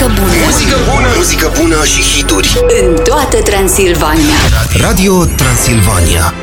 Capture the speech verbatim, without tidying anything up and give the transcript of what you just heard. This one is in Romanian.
muzică bună. Muzică bună, muzică bună și hituri În toată Transilvania. Radio Transilvania.